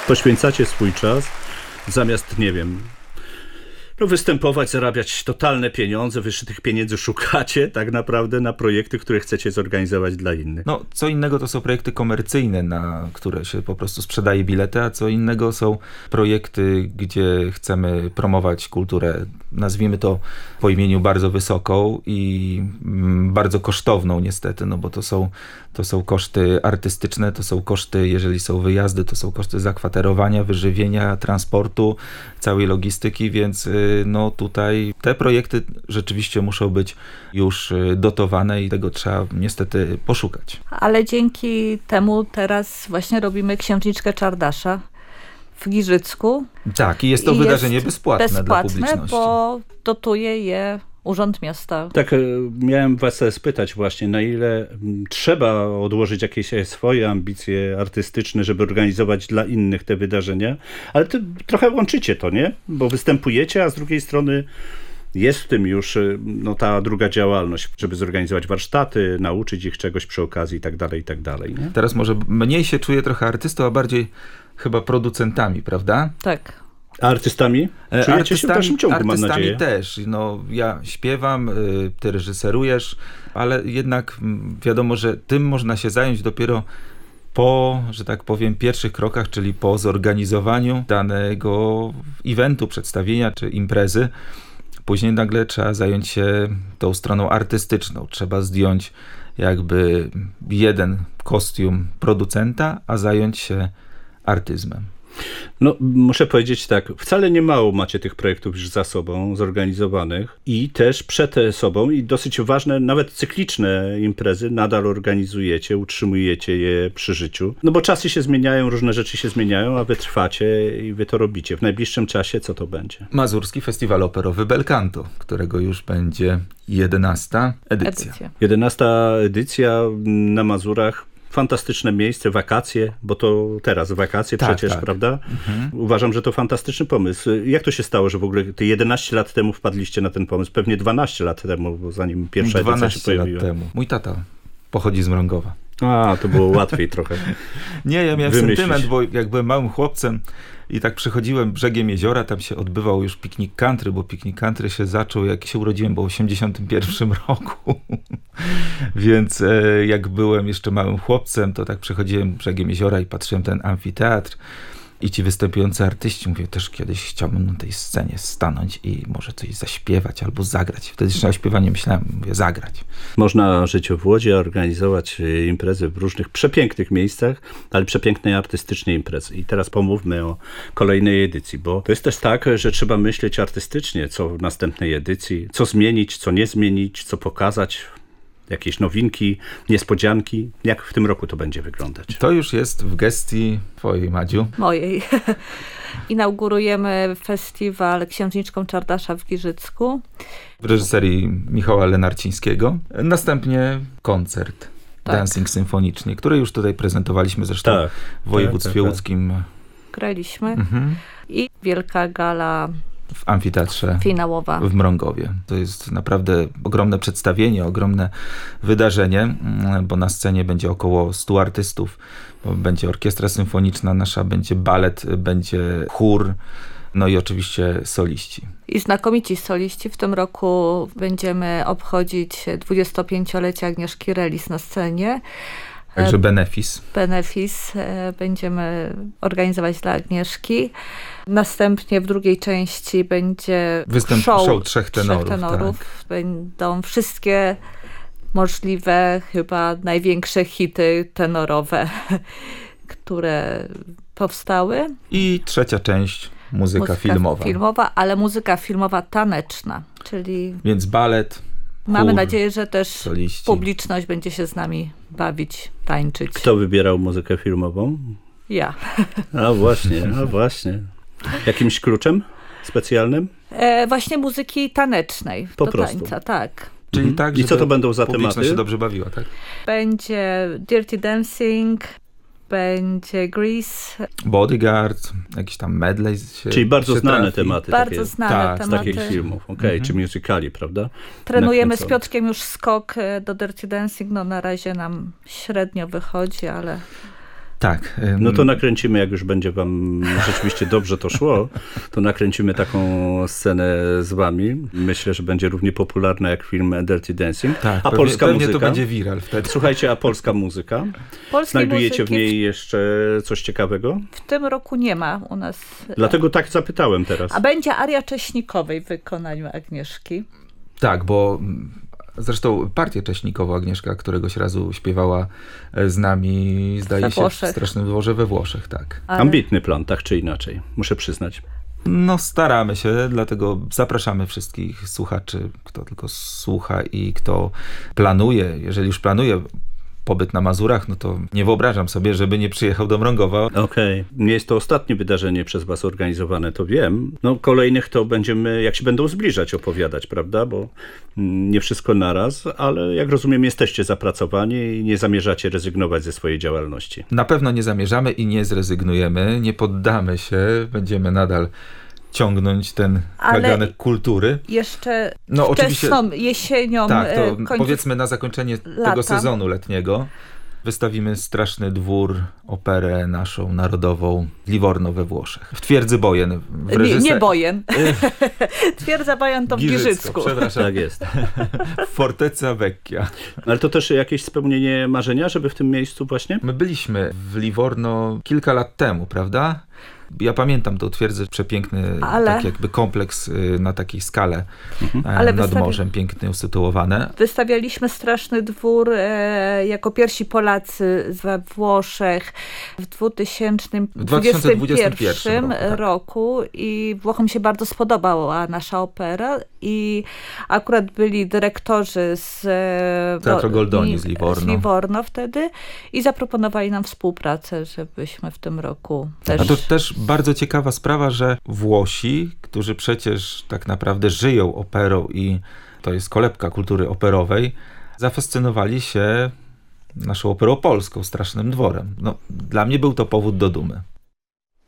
Poświęcacie swój czas, zamiast, nie wiem, występować, zarabiać totalne pieniądze, wy tych pieniędzy szukacie tak naprawdę na projekty, które chcecie zorganizować dla innych. No, co innego to są projekty komercyjne, na które się po prostu sprzedaje bilety, a co innego są projekty, gdzie chcemy promować kulturę, nazwijmy to po imieniu, bardzo wysoką i bardzo kosztowną niestety, no bo to są koszty artystyczne, to są koszty, jeżeli są wyjazdy, to są koszty zakwaterowania, wyżywienia, transportu, całej logistyki, więc no tutaj te projekty rzeczywiście muszą być już dotowane i tego trzeba niestety poszukać. Ale dzięki temu teraz właśnie robimy Księżniczkę Czardasza w Giżycku. Tak, i jest to wydarzenie bezpłatne dla publiczności. Bo dotuje je Urząd Miasta. Tak, miałem was spytać właśnie, na ile trzeba odłożyć jakieś swoje ambicje artystyczne, żeby organizować dla innych te wydarzenia, ale trochę łączycie to, nie? Bo występujecie, a z drugiej strony jest w tym już ta druga działalność, żeby zorganizować warsztaty, nauczyć ich czegoś przy okazji i tak dalej, nie? Teraz może mniej się czuję trochę artystą, a bardziej chyba producentami, prawda? Tak. A artystami? Czujecie się w dalszym ciągu, mam nadzieję. Artystami też. No, ja śpiewam, ty reżyserujesz, ale jednak wiadomo, że tym można się zająć dopiero po, że tak powiem, pierwszych krokach, czyli po zorganizowaniu danego eventu, przedstawienia czy imprezy. Później nagle trzeba zająć się tą stroną artystyczną. Trzeba zdjąć jakby jeden kostium producenta, a zająć się artyzmem. No, muszę powiedzieć tak, wcale nie mało macie tych projektów już za sobą, zorganizowanych i też przed sobą i dosyć ważne, nawet cykliczne imprezy nadal organizujecie, utrzymujecie je przy życiu. No bo czasy się zmieniają, różne rzeczy się zmieniają, a wy trwacie i wy to robicie. W najbliższym czasie co to będzie? Mazurski Festiwal Operowy Belcanto, którego już będzie 11. edycja. 11. edycja na Mazurach. Fantastyczne miejsce, wakacje, bo to teraz wakacje przecież, tak. Prawda? Mhm. Uważam, że to fantastyczny pomysł. Jak to się stało, że w ogóle ty 11 lat temu wpadliście na ten pomysł? Pewnie 12 lat temu, zanim pierwsza edycja się pojawiła. 12 lat temu. Mój tata pochodzi z Mrągowa. A, to było łatwiej trochę. Nie, ja miałem sentyment, bo jak byłem małym chłopcem i tak przechodziłem brzegiem jeziora, tam się odbywał już piknik country, bo piknik country się zaczął, jak się urodziłem, bo w 1981 roku. Więc jak byłem jeszcze małym chłopcem, to tak przechodziłem brzegiem jeziora i patrzyłem ten amfiteatr i ci występujący artyści. Mówię, też kiedyś chciałbym na tej scenie stanąć i może coś zaśpiewać albo zagrać. Wtedy jeszcze o śpiewaniu myślałem, mówię, zagrać. Można żyć w Łodzi, organizować imprezy w różnych przepięknych miejscach, ale przepięknej artystycznie imprezy. I teraz pomówmy o kolejnej edycji, bo to jest też tak, że trzeba myśleć artystycznie, co w następnej edycji, co zmienić, co nie zmienić, co pokazać. Jakieś nowinki, niespodzianki. Jak w tym roku to będzie wyglądać? To już jest w gestii twojej, Madziu. Mojej. Inaugurujemy festiwal Księżniczką Czardasza w Giżycku. W reżyserii Michała Lenarcińskiego. Następnie koncert Dancing symfonicznie, który już tutaj prezentowaliśmy zresztą w województwie łódzkim. Graliśmy. I wielka gala w amfiteatrze finałowa w Mrągowie. To jest naprawdę ogromne przedstawienie, ogromne wydarzenie, bo na scenie będzie około 100 artystów, bo będzie orkiestra symfoniczna nasza, będzie balet, będzie chór, no i oczywiście soliści. I znakomici soliści. W tym roku będziemy obchodzić 25-lecie Agnieszki Relis na scenie. Także benefis. Będziemy organizować dla Agnieszki. Następnie w drugiej części będzie show trzech tenorów. Tak. Będą wszystkie możliwe, chyba największe hity tenorowe, które powstały. I trzecia część, muzyka filmowa. Ale muzyka filmowa taneczna, czyli... Więc balet. Mamy nadzieję, że też soliści. Publiczność będzie się z nami bawić, tańczyć. Kto wybierał muzykę filmową? Ja. A właśnie. Jakimś kluczem specjalnym? Właśnie muzyki tanecznej. Po prostu. Tańca, tak. Czyli tak, i co to będą za tematy? Się dobrze bawiła, tak? Będzie Dirty Dancing, będzie Grease. Bodyguard, jakiś tam medley. Czyli bardzo znane tematy. Bardzo znane tematy. Z takich filmów, czy musicali, prawda? Trenujemy z Piotrkiem już skok do Dirty Dancing, no na razie nam średnio wychodzi, ale Tak. No to nakręcimy, jak już będzie wam rzeczywiście dobrze to szło, to nakręcimy taką scenę z wami. Myślę, że będzie równie popularna jak film Dirty Dancing. Tak, a polska pewnie muzyka? to będzie viral wtedy. Słuchajcie, a polska muzyka? Znajdujecie w niej jeszcze coś ciekawego? W tym roku nie ma u nas. Dlatego tak zapytałem teraz. A będzie aria Cześnikowej w wykonaniu Agnieszki. Tak, bo zresztą partię cześnikową Agnieszka któregoś razu śpiewała z nami, zdaje się, w Strasznym Dworze we Włoszech, tak. Ale... Ambitny plan, tak czy inaczej, muszę przyznać. No staramy się, dlatego zapraszamy wszystkich słuchaczy, kto tylko słucha i kto planuje, jeżeli już planuje pobyt na Mazurach, no to nie wyobrażam sobie, żeby nie przyjechał do Mrągowa. Okej. Nie jest to ostatnie wydarzenie przez was organizowane, to wiem. No kolejnych to będziemy, jak się będą zbliżać, opowiadać, prawda? Bo nie wszystko naraz, ale jak rozumiem, jesteście zapracowani i nie zamierzacie rezygnować ze swojej działalności. Na pewno nie zamierzamy i nie zrezygnujemy, nie poddamy się, będziemy nadal ciągnąć ten kaganek kultury. Jeszcze no, oczywiście, jesienią. Tak, to powiedzmy na zakończenie lata. Tego sezonu letniego wystawimy Straszny Dwór, operę naszą narodową Livorno we Włoszech. W Twierdzy Bojen. Nie Bojen. Twierdza Bojen to w Giżycku. Przepraszam. Tak jest. Fortezza Vecchia. Ale to też jakieś spełnienie marzenia, żeby w tym miejscu właśnie? My byliśmy w Livorno kilka lat temu, prawda? Ja pamiętam tą twierdzę, przepiękny tak jakby kompleks na takiej skale nad morzem, pięknie usytuowane. Wystawialiśmy Straszny Dwór jako pierwsi Polacy we Włoszech w 2021 roku i Włochom się bardzo spodobała nasza opera i akurat byli dyrektorzy z Teatro Goldoni z Livorno wtedy i zaproponowali nam współpracę, żebyśmy w tym roku też... A to też bardzo ciekawa sprawa, że Włosi, którzy przecież tak naprawdę żyją operą i to jest kolebka kultury operowej, zafascynowali się naszą operą polską, Strasznym Dworem. No, dla mnie był to powód do dumy.